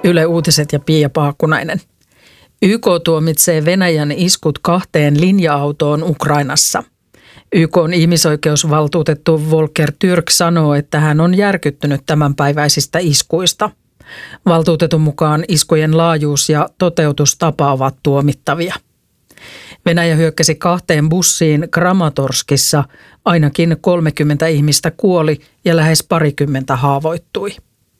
Yle Uutiset ja Pia Paakkunainen. YK tuomitsee Venäjän iskut 2 linja-autoon Ukrainassa. YK:n ihmisoikeusvaltuutettu Volker Türk sanoo, että hän on järkyttynyt tämänpäiväisistä iskuista. Valtuutetun mukaan iskujen laajuus ja toteutustapa ovat tuomittavia. Venäjä hyökkäsi 2 bussiin Kramatorskissa. Ainakin 30 ihmistä kuoli ja lähes 20 haavoittui.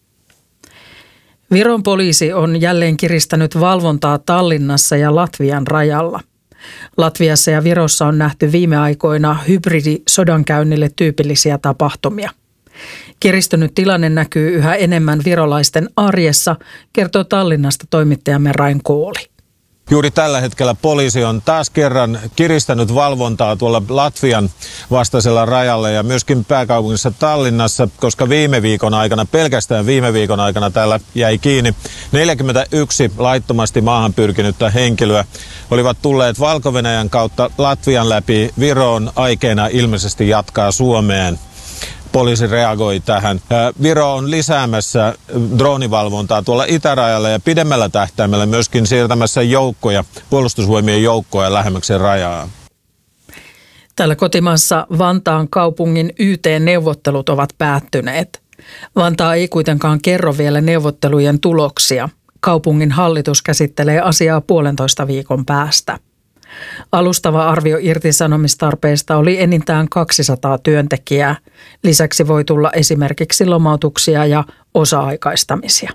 Viron poliisi on jälleen kiristänyt valvontaa Tallinnassa ja Latvian rajalla. Latviassa ja Virossa on nähty viime aikoina hybridisodankäynnille tyypillisiä tapahtumia. Kiristynyt tilanne näkyy yhä enemmän virolaisten arjessa, kertoo Tallinnasta toimittajamme Rain Kooli. Juuri tällä hetkellä poliisi on taas kerran kiristänyt valvontaa tuolla Latvian vastaisella rajalla ja myöskin pääkaupungissa Tallinnassa, koska pelkästään viime viikon aikana täällä jäi kiinni 41 laittomasti maahan pyrkinyttä henkilöä. Olivat tulleet Valko-Venäjän kautta Latvian läpi Viroon aikeena ilmeisesti jatkaa Suomeen. Poliisi reagoi tähän. Viro on lisäämässä droonivalvontaa tuolla itärajalla ja pidemmällä tähtäimellä myöskin siirtämässä joukkoja, puolustusvoimien joukkoja lähemmäksi rajaa. Täällä kotimaassa Vantaan kaupungin YT-neuvottelut ovat päättyneet. Vantaa ei kuitenkaan kerro vielä neuvottelujen tuloksia. Kaupungin hallitus käsittelee asiaa 1,5 viikon päästä. Alustava arvio irtisanomistarpeesta oli enintään 200 työntekijää. Lisäksi voi tulla esimerkiksi lomautuksia ja osa-aikaistamisia.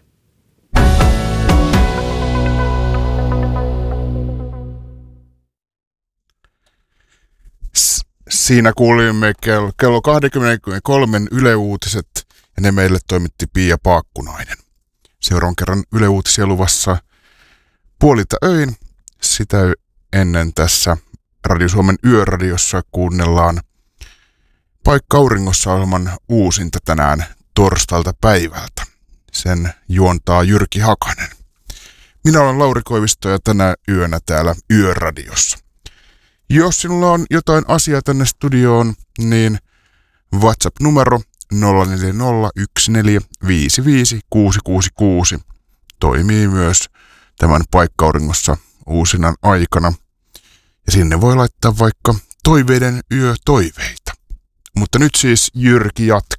Siinä kuulimme kello 23 Yle Uutiset ja ne meille toimitti Pia Paakkunainen. Seuraavan kerran Yle Uutisia luvassa 12:00. Sitä ennen tässä Radio Suomen Yöradiossa kuunnellaan Paikka auringossa -ohjelman uusinta tänään torstalta päivältä. Sen juontaa Jyrki Hakanen. Minä olen Lauri Koivisto ja tänä yönä täällä Yöradiossa. Jos sinulla on jotain asiaa tänne studioon, niin WhatsApp-numero 0401455666 toimii myös tämän Paikka auringossa uusinnan aikana. Ja sinne voi laittaa vaikka toiveiden yötoiveita. Mutta nyt siis Jyrki jatkaa.